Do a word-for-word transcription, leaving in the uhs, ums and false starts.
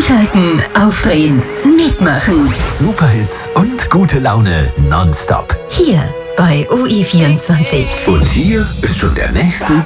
Einschalten, aufdrehen, mitmachen. Superhits und gute Laune nonstop. Hier bei O E vierundzwanzig. Und hier ist schon der nächste